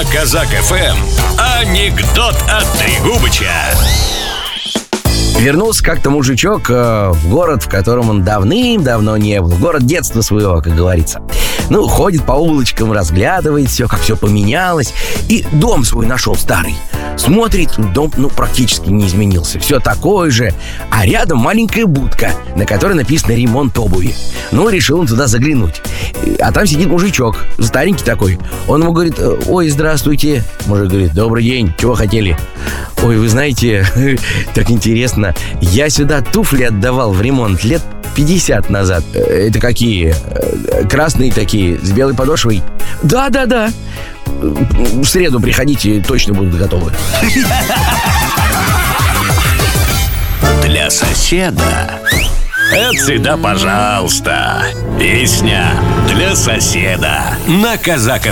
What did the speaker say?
На Казак ФМ анекдот от Трегубыча. Вернулся как-то мужичок в город, в котором он давным-давно не был. В город детства своего, как говорится. Ну, ходит по улочкам, разглядывает все, как все поменялось. И дом свой нашел старый. Смотрит, дом, практически не изменился. Все такое же. А рядом маленькая будка, на которой написано «Ремонт обуви». Ну, решил он туда заглянуть. А там сидит мужичок, старенький такой. Он ему говорит: «Ой, здравствуйте». Мужик говорит: «Добрый день, чего хотели?» «Ой, вы знаете, так интересно, я сюда туфли отдавал в ремонт лет 50 назад». «Это какие? Красные такие, с белой подошвой?» Да. В среду приходите, точно будут готовы. Для соседа. Это всегда пожалуйста. Песня для соседа на Казак ФМ.